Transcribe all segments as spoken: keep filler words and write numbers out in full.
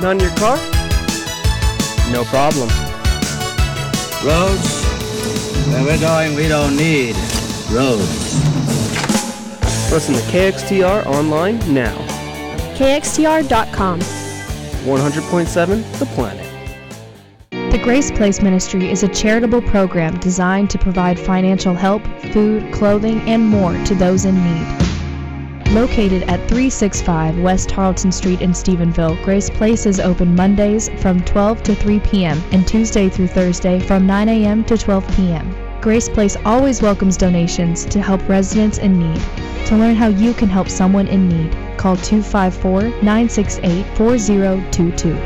Not in your car? No problem. Roads? Where we're going, we don't need roads. Listen to K X T R online now. K X T R dot com. one hundred point seven The Planet. The Grace Place Ministry is a charitable program designed to provide financial help, food, clothing, and more to those in need. Located at three sixty-five West Tarleton Street in Stephenville, Grace Place is open Mondays from twelve to three p.m. and Tuesday through Thursday from nine a.m. to twelve p.m. Grace Place always welcomes donations to help residents in need. To learn how you can help someone in need, call two five four, nine six eight, four zero two two.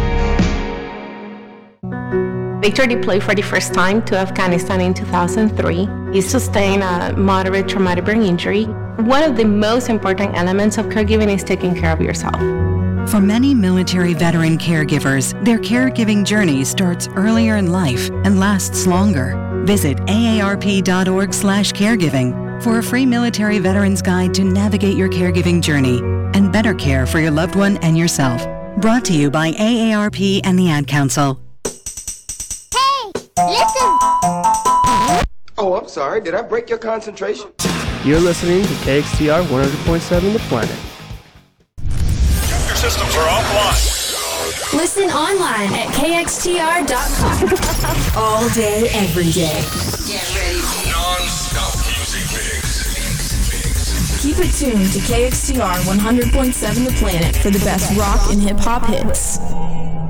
Victor deployed for the first time to Afghanistan in two thousand three. He sustained a moderate traumatic brain injury. One of the most important elements of caregiving is taking care of yourself. For many military veteran caregivers, their caregiving journey starts earlier in life and lasts longer. Visit A A R P dot org slash caregiving for a free military veterans guide to navigate your caregiving journey and better care for your loved one and yourself. Brought to you by A A R P and the Ad Council. Listen! Oh, I'm sorry. Did I break your concentration? You're listening to K X T R one hundred point seven The Planet. Your systems are offline. Listen online at K X T R dot com. All day, every day. Get ready. Non-stop music mix. Keep it tuned to K X T R one hundred point seven The Planet for the best rock and hip-hop hits.